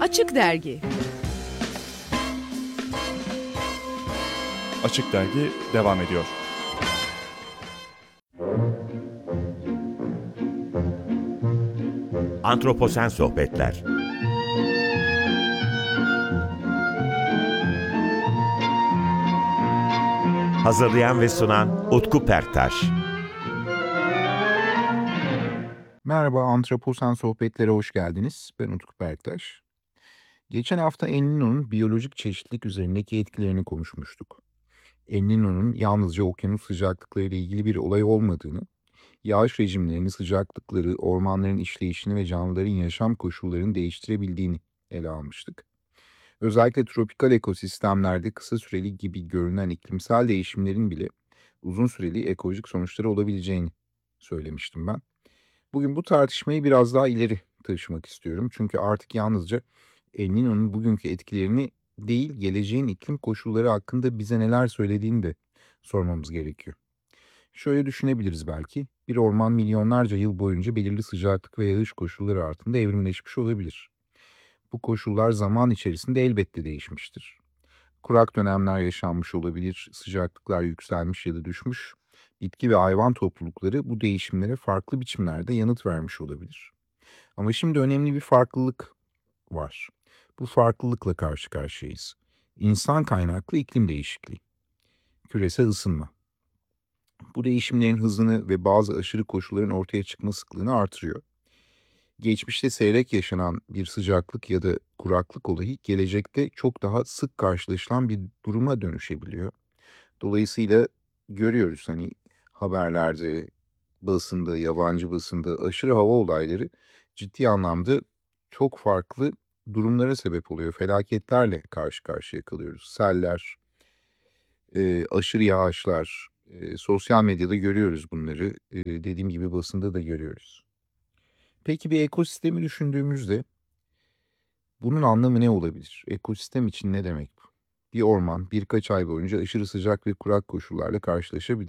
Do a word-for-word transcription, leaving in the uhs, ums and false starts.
Açık Dergi. Açık Dergi devam ediyor. Antroposen Sohbetler. Hazırlayan ve sunan Utku Perktaş. Merhaba, Antroposen Sohbetlere hoş geldiniz. Ben Utku Perktaş. Geçen hafta El Niño'nun biyolojik çeşitlilik üzerindeki etkilerini konuşmuştuk. El Niño'nun yalnızca okyanus sıcaklıkları ile ilgili bir olay olmadığını, yağış rejimlerini, sıcaklıkları, ormanların işleyişini ve canlıların yaşam koşullarını değiştirebildiğini ele almıştık. Özellikle tropikal ekosistemlerde kısa süreli gibi görünen iklimsel değişimlerin bile uzun süreli ekolojik sonuçları olabileceğini söylemiştim ben. Bugün bu tartışmayı biraz daha ileri taşımak istiyorum. Çünkü artık yalnızca El Niño'nun bugünkü etkilerini değil, geleceğin iklim koşulları hakkında bize neler söylediğini de sormamız gerekiyor. Şöyle düşünebiliriz belki. Bir orman milyonlarca yıl boyunca belirli sıcaklık ve yağış koşulları altında evrimleşmiş olabilir. Bu koşullar zaman içerisinde elbette değişmiştir. Kurak dönemler yaşanmış olabilir, sıcaklıklar yükselmiş ya da düşmüş. Bitki ve hayvan toplulukları bu değişimlere farklı biçimlerde yanıt vermiş olabilir. Ama şimdi önemli bir farklılık var. Bu farklılıkla karşı karşıyayız. İnsan kaynaklı iklim değişikliği, küresel ısınma. Bu değişimlerin hızını ve bazı aşırı koşulların ortaya çıkma sıklığını artırıyor. Geçmişte seyrek yaşanan bir sıcaklık ya da kuraklık olayı gelecekte çok daha sık karşılaşılan bir duruma dönüşebiliyor. Dolayısıyla görüyoruz hani haberlerde, basında, yabancı basında aşırı hava olayları ciddi anlamda çok farklı durumlara sebep oluyor. Felaketlerle karşı karşıya kalıyoruz. Seller, e, aşırı yağışlar, e, sosyal medyada görüyoruz bunları. E, dediğim gibi basında da görüyoruz. Peki bir ekosistemi düşündüğümüzde bunun anlamı ne olabilir? Ekosistem için ne demek bu? Bir orman birkaç ay boyunca aşırı sıcak ve kurak koşullarla karşılaşabilir.